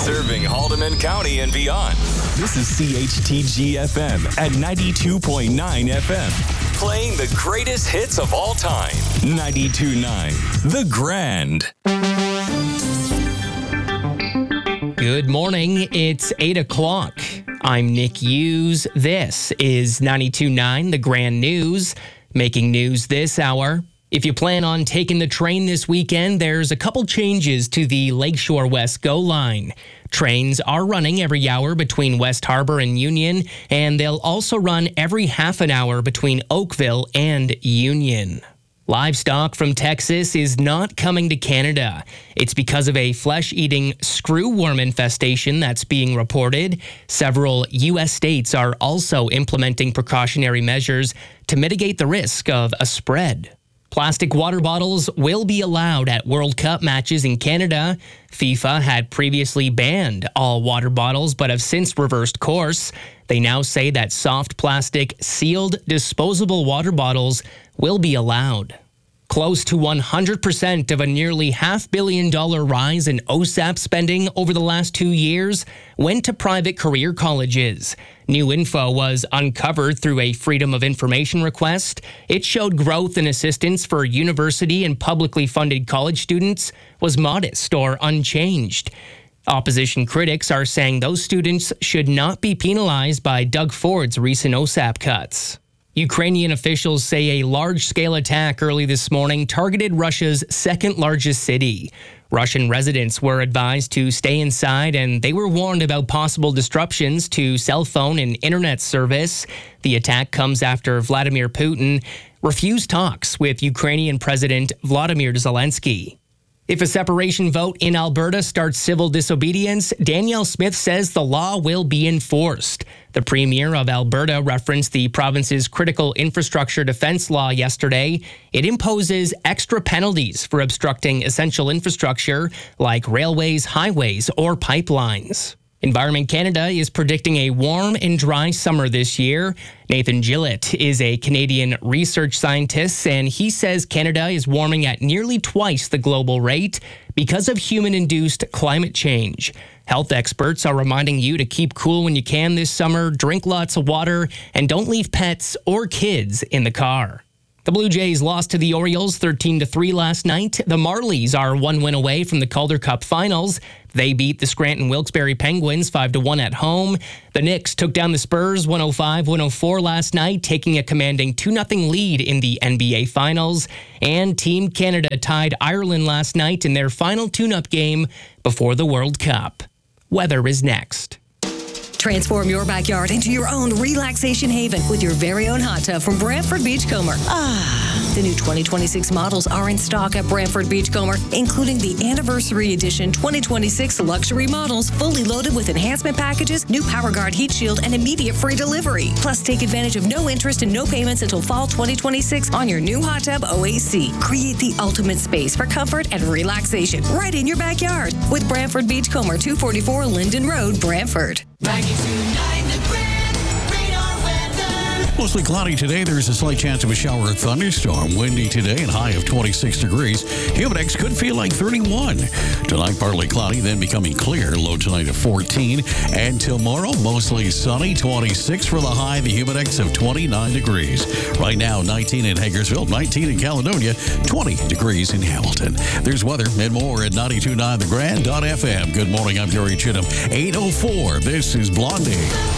Serving Haldeman County and beyond. This is CHTG FM at 92.9 FM. Playing the greatest hits of all time. 92.9 The Grand. Good morning. It's 8 o'clock. I'm Nick Hughes. This is 92.9 The Grand News. Making news this hour. If you plan on taking the train this weekend, there's a couple changes to the Lakeshore West GO line. Trains are running every hour between West Harbor and Union, and they'll also run every half an hour between Oakville and Union. Livestock from Texas is not coming to Canada. It's because of a flesh-eating screwworm infestation that's being reported. Several U.S. states are also implementing precautionary measures to mitigate the risk of a spread. Plastic water bottles will be allowed at World Cup matches in Canada. FIFA had previously banned all water bottles, but have since reversed course. They now say that soft plastic, sealed, disposable water bottles will be allowed. Close to 100% of a nearly $500 million rise in OSAP spending over the last 2 years went to private career colleges. New info was uncovered through a Freedom of Information request. It showed growth in assistance for university and publicly funded college students was modest or unchanged. Opposition critics are saying those students should not be penalized by Doug Ford's recent OSAP cuts. Ukrainian officials say a large-scale attack early this morning targeted Russia's second-largest city. Russian residents were advised to stay inside, and they were warned about possible disruptions to cell phone and internet service. The attack comes after Vladimir Putin refused talks with Ukrainian President Volodymyr Zelensky. If a separation vote in Alberta starts civil disobedience, Danielle Smith says the law will be enforced. The Premier of Alberta referenced the province's critical infrastructure defense law yesterday. It imposes extra penalties for obstructing essential infrastructure like railways, highways, or pipelines. Environment Canada is predicting a warm and dry summer this year. Nathan Gillett is a Canadian research scientist, and he says Canada is warming at nearly twice the global rate because of human-induced climate change. Health experts are reminding you to keep cool when you can this summer, drink lots of water, and don't leave pets or kids in the car. The Blue Jays lost to the Orioles 13-3 last night. The Marlies are one win away from the Calder Cup Finals. They beat the Scranton Wilkes-Barre Penguins 5-1 at home. The Knicks took down the Spurs 105-104 last night, taking a commanding 2-0 lead in the NBA Finals. And Team Canada tied Ireland last night in their final tune-up game before the World Cup. Weather is next. Transform your backyard into your own relaxation haven with your very own hot tub from Brantford Beachcomber. The new 2026 models are in stock at Brantford Beachcomber, including the Anniversary Edition 2026 luxury models, fully loaded with enhancement packages, new PowerGuard heat shield, and immediate free delivery. Plus, take advantage of no interest and no payments until fall 2026 on your new hot tub OAC. Create the ultimate space for comfort and relaxation right in your backyard with Brantford Beachcomber, 244 Linden Road, Brantford. 92.9 The Grand Radar Weather. Mostly cloudy today. There's a slight chance of a shower or thunderstorm. Windy today and high of 26 degrees. Humidex could feel like 31. Tonight, partly cloudy, then becoming clear. Low tonight of 14. And tomorrow, mostly sunny, 26 for the high. The Humidex of 29 degrees. Right now, 19 in Hagersville, 19 in Caledonia, 20 degrees in Hamilton. There's weather and more at 92.9 TheGrand.fm. Good morning. I'm Gary Chittum. 8:04. This is Blondie.